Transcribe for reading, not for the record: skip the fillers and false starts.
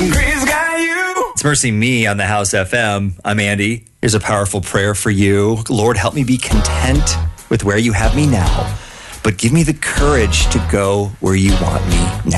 It's Mercy Me on the House FM. I'm Andy. Here's a powerful prayer for you. Lord, help me be content with where you have me now, but give me the courage to go where you want me now.